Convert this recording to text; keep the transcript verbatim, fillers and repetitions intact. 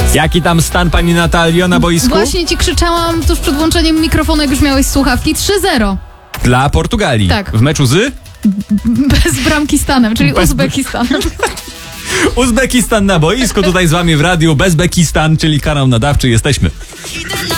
Jaki tam stan, pani Natalio, na boisku? Właśnie ci krzyczałam tuż przed włączeniem mikrofonu, jak już miałeś słuchawki. trzy zero. Dla Portugalii. Tak. W meczu z? Bez bramki Stanem, czyli Bez... Uzbekistanem. Uzbekistan na boisku, tutaj z wami w radiu Bezbekistan, czyli kanał nadawczy. Jesteśmy.